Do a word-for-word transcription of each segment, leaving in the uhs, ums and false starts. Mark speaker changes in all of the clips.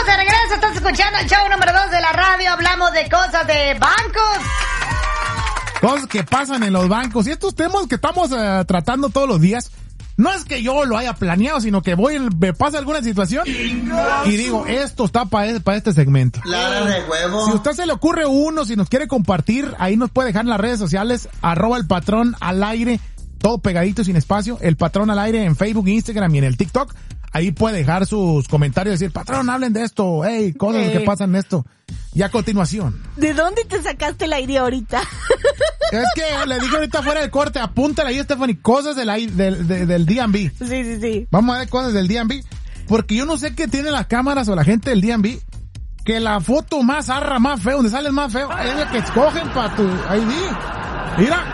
Speaker 1: estamos de regreso, estás escuchando el show número dos de la radio, hablamos de cosas de bancos.
Speaker 2: Cosas que pasan en los bancos y estos temas que estamos uh, tratando todos los días. No es que yo lo haya planeado, sino que voy, me pasa alguna situación y digo, esto está para para este segmento.
Speaker 3: Claro, de huevo.
Speaker 2: Si a usted se le ocurre uno, si nos quiere compartir, ahí nos puede dejar en las redes sociales, arroba el patrón al aire, todo pegadito sin espacio, el patrón al aire en Facebook, Instagram y en el TikTok. Ahí puede dejar sus comentarios y decir, patrón, hablen de esto, hey, cosas hey. que pasan en esto. Y a continuación.
Speaker 4: ¿De dónde te sacaste la idea ahorita?
Speaker 2: Es que le dije ahorita fuera del corte, apúntale ahí, Stephanie, cosas del, del, del, del D and B.
Speaker 4: Sí, sí, sí.
Speaker 2: Vamos a ver cosas del D and B, porque yo no sé qué tienen las cámaras o la gente del D and B, que la foto más arra, más feo, donde sale más feo, es la que escogen para tu I D. Mira.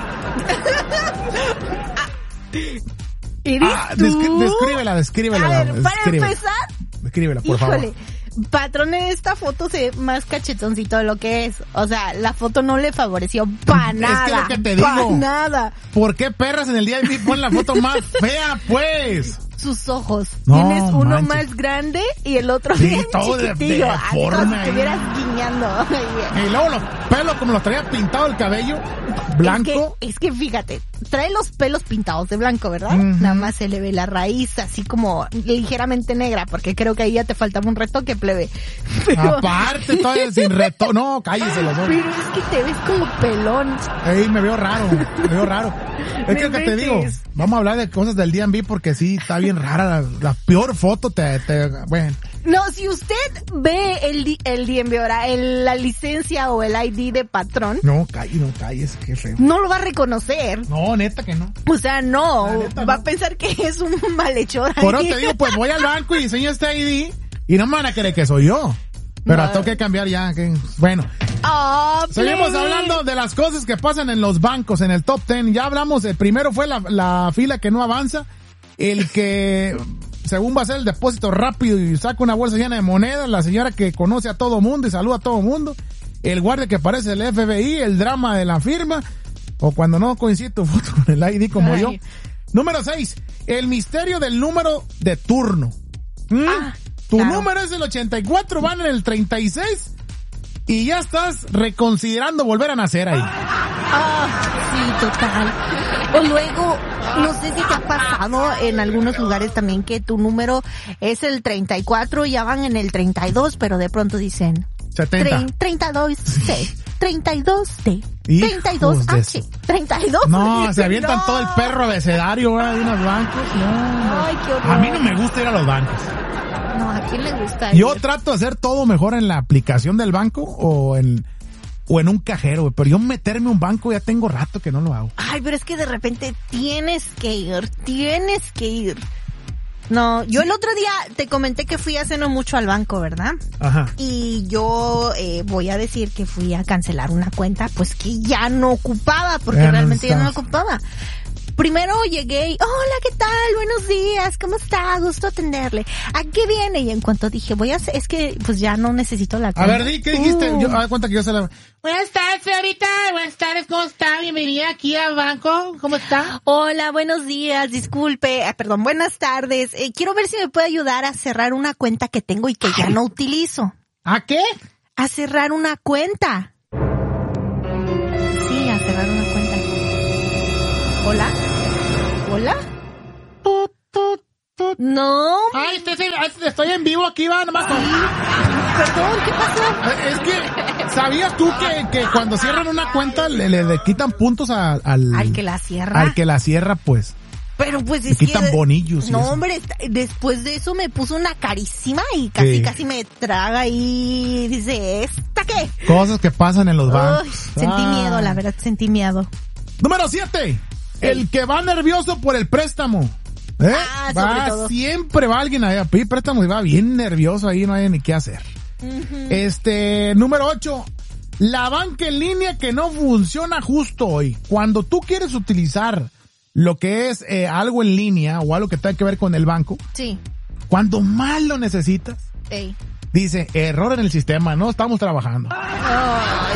Speaker 4: ¿Eres
Speaker 2: ah,
Speaker 4: tú?
Speaker 2: Descri- descríbela, descríbela.
Speaker 4: A ver,
Speaker 2: vamos,
Speaker 4: para
Speaker 2: descríbela.
Speaker 4: empezar.
Speaker 2: Descríbela, por
Speaker 4: híjole,
Speaker 2: favor.
Speaker 4: Patrón, en esta foto se ve más cachetoncito de lo que es. O sea, la foto no le favoreció para nada.
Speaker 2: Es que lo que te digo.
Speaker 4: Para nada.
Speaker 2: ¿Por qué perras en el D and B ponen la foto más fea, pues?
Speaker 4: Sus ojos.
Speaker 2: No,
Speaker 4: Tienes uno
Speaker 2: manches.
Speaker 4: más grande y el otro
Speaker 2: Sí,
Speaker 4: bien
Speaker 2: todo de-
Speaker 4: chiquitillo.
Speaker 2: de
Speaker 4: Así como
Speaker 2: deforme
Speaker 4: si
Speaker 2: ahí.
Speaker 4: estuvieras guiñando.
Speaker 2: Y luego los pelos, como los traía pintado el cabello, blanco.
Speaker 4: Es que, es que fíjate, trae los pelos pintados de blanco, ¿verdad?
Speaker 2: Uh-huh.
Speaker 4: Nada más se le ve la raíz así como ligeramente negra, porque creo que ahí ya te faltaba un retoque, plebe. Pero,
Speaker 2: Aparte, todavía sin reto. No, cállese los dos.
Speaker 4: pero es que te ves como pelón.
Speaker 2: Ey, me veo raro, me veo raro. Es
Speaker 4: Me
Speaker 2: que lo que te
Speaker 4: metes.
Speaker 2: digo, vamos a hablar de cosas del D and B porque sí, está bien rara. La, la peor foto te, te, bueno.
Speaker 4: No, si usted ve el, di- el D M V ahora, el- la licencia o el I D de patrón,
Speaker 2: No, calle, no calles, qué feo.
Speaker 4: no lo va a reconocer.
Speaker 2: No, neta que no.
Speaker 4: O sea, no,
Speaker 2: La neta,
Speaker 4: va
Speaker 2: no.
Speaker 4: a pensar que es un malhechor ahí.
Speaker 2: Por eso te digo, pues voy al banco y enseño este I D y no me van a creer que soy yo. Pero
Speaker 4: No.
Speaker 2: tengo que cambiar ya. Que, bueno,
Speaker 4: Oh,
Speaker 2: seguimos
Speaker 4: plebe.
Speaker 2: hablando de las cosas que pasan en los bancos, en el top ten. Ya hablamos, el primero fue la, la fila que no avanza, el que según va a ser el depósito rápido y saca una bolsa llena de monedas, la señora que conoce a todo mundo y saluda a todo mundo, el guardia que parece el F B I, el drama de la firma, o cuando no coincide tu foto con el I D como
Speaker 4: Ay.
Speaker 2: yo. Número seis, el misterio del número de turno. ¿Mm?
Speaker 4: Ah,
Speaker 2: tu
Speaker 4: claro.
Speaker 2: número es el ochenta y cuatro, van en el treinta y seis y ya estás reconsiderando volver a nacer ahí.
Speaker 4: Ah, sí, total. O luego, no sé si te ha pasado en algunos lugares también que tu número es el treinta y cuatro, ya van en el treinta y dos, pero de pronto dicen
Speaker 2: setenta.
Speaker 4: tre- treinta y dos C, treinta y dos D,
Speaker 2: Hijos
Speaker 4: treinta y dos
Speaker 2: de
Speaker 4: H, treinta y dos.
Speaker 2: No, se avientan
Speaker 4: No.
Speaker 2: todo el perro abecedario, ¿verdad? De unos bancos. No.
Speaker 4: Ay, qué horror.
Speaker 2: A mí no me gusta ir a los bancos.
Speaker 4: No, ¿a quién le gusta
Speaker 2: Yo
Speaker 4: ir?
Speaker 2: trato de hacer todo mejor en la aplicación del banco o en o en un cajero, güey. Pero yo meterme a un banco ya tengo rato que no lo hago.
Speaker 4: Ay, pero es que de repente tienes que ir, tienes que ir. No, yo el otro día te comenté que fui hace no mucho al banco, ¿verdad?
Speaker 2: Ajá.
Speaker 4: Y yo eh, voy a decir que fui a cancelar una cuenta, pues que ya no ocupaba, porque
Speaker 2: Ya no
Speaker 4: realmente ya no la
Speaker 2: necesitabas.
Speaker 4: ocupaba. Primero llegué y, hola, ¿qué tal? Buenos días, ¿cómo está? Gusto atenderle. ¿A qué viene? Y en cuanto dije, voy a hacer, es que pues ya no necesito la
Speaker 2: A
Speaker 4: cuenta.
Speaker 2: ver, di, ¿qué dijiste?
Speaker 4: Uh.
Speaker 2: Yo, a cuenta que yo se la...
Speaker 5: Buenas tardes, señorita. Buenas tardes, ¿cómo está? Bienvenida aquí al banco. ¿Cómo está?
Speaker 4: Hola, buenos días, disculpe, eh, perdón, buenas tardes. Eh, quiero ver si me puede ayudar a cerrar una cuenta que tengo y que ya no utilizo.
Speaker 2: ¿A qué?
Speaker 4: A cerrar una cuenta. Sí, a cerrar una cuenta. ¿Hola? ¿Hola?
Speaker 2: Tut, tut, tut.
Speaker 4: No.
Speaker 2: Ay, estoy, estoy en vivo aquí, va, nomás.
Speaker 4: Perdón, ¿qué pasó?
Speaker 2: Es que, ¿sabías tú que, que cuando cierran una cuenta le, le, le quitan puntos a- al...
Speaker 4: Al que la cierra.
Speaker 2: Al que la cierra, pues.
Speaker 4: Pero pues
Speaker 2: Le
Speaker 4: es
Speaker 2: quitan
Speaker 4: que...
Speaker 2: bonillos y
Speaker 4: No,
Speaker 2: eso.
Speaker 4: hombre, esta- después de eso me puso una carísima y casi,
Speaker 2: Sí.
Speaker 4: casi me traga y dice, ¿esta qué?
Speaker 2: Cosas que pasan en los
Speaker 4: Uy,
Speaker 2: bancos.
Speaker 4: sentí
Speaker 2: Ah.
Speaker 4: miedo, la verdad, sentí miedo.
Speaker 2: Número siete. El que va nervioso por el préstamo. ¿Eh?
Speaker 4: Ah, sobre
Speaker 2: va,
Speaker 4: todo.
Speaker 2: siempre va alguien a pedir préstamo y va bien nervioso ahí, no hay ni qué hacer. Este, número ocho. La banca en línea que no funciona justo hoy. Cuando tú quieres utilizar lo que es eh, algo en línea o algo que tenga que ver con el banco,
Speaker 4: Sí.
Speaker 2: cuando más lo necesitas,
Speaker 4: Ey.
Speaker 2: dice, error en el sistema, no estamos trabajando.
Speaker 4: Ay,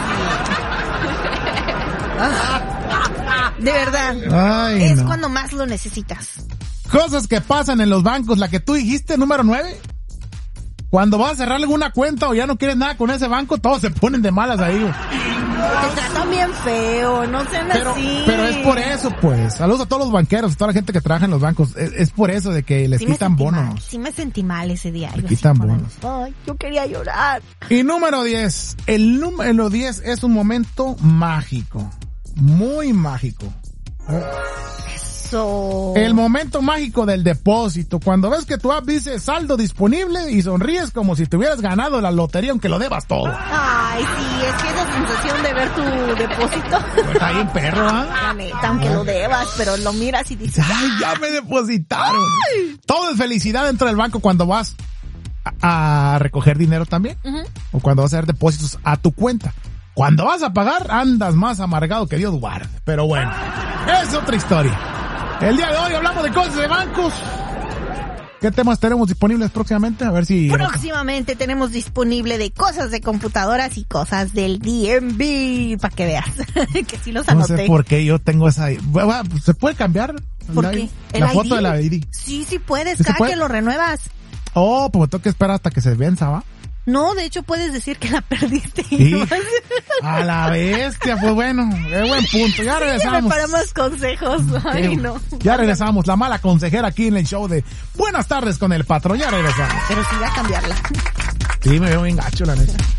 Speaker 4: sí. De verdad.
Speaker 2: Ay,
Speaker 4: es
Speaker 2: no.
Speaker 4: cuando más lo necesitas.
Speaker 2: Cosas que pasan en los bancos, la que tú dijiste, número nueve. cuando vas a cerrar alguna cuenta o ya no quieres nada con ese banco, todos se ponen de malas ahí, güey.
Speaker 4: Te tratan bien feo, no sean
Speaker 2: pero,
Speaker 4: así.
Speaker 2: Pero es por eso, pues. Saludos a todos los banqueros, a toda la gente que trabaja en los bancos. Es, es por eso de que les
Speaker 4: sí
Speaker 2: quitan bonos.
Speaker 4: Mal. Sí me sentí mal ese día.
Speaker 2: Le quitan bonos.
Speaker 4: Ay, yo quería llorar.
Speaker 2: Y número diez. El número diez es un momento mágico. Muy mágico.
Speaker 4: Eso.
Speaker 2: El momento mágico del depósito. Cuando ves que tu app dice saldo disponible y sonríes como si te hubieras ganado la lotería aunque lo debas todo.
Speaker 4: Ay, sí, es que esa sensación de ver tu depósito.
Speaker 2: Está bien perro, ¿ah? ¿eh?
Speaker 4: La neta, aunque lo debas, pero lo miras y dices,
Speaker 2: ay, ya me depositaron. Ay. Todo es felicidad dentro del banco cuando vas a, a recoger dinero también. Uh-huh. O cuando vas a hacer depósitos a tu cuenta. Cuando vas a pagar, andas más amargado que Dios guarde. Pero bueno, es otra historia. El día de hoy hablamos de cosas de bancos. ¿Qué temas tenemos disponibles próximamente? A ver si...
Speaker 4: Próximamente tenemos disponible de cosas de computadoras y cosas del D M V, para que veas. Que sí los anoté.
Speaker 2: No sé por qué yo tengo esa... ¿Se puede cambiar?
Speaker 4: ¿Por
Speaker 2: la,
Speaker 4: qué?
Speaker 2: La foto de la I D.
Speaker 4: Sí, sí puedes,
Speaker 2: ¿Sí
Speaker 4: cada
Speaker 2: puede?
Speaker 4: que lo renuevas.
Speaker 2: Oh, pues me tengo que esperar hasta que se venza, ¿va?
Speaker 4: No, de hecho puedes decir que la perdiste.
Speaker 2: ¿Sí? A la bestia, pues bueno, es buen punto. Ya regresamos.
Speaker 4: Para más consejos. Ay, no.
Speaker 2: Ya regresamos. La mala consejera aquí en el show de Buenas tardes con el patrón. Ya regresamos.
Speaker 4: Pero sí voy a cambiarla.
Speaker 2: Sí, me veo bien gacho, la neta.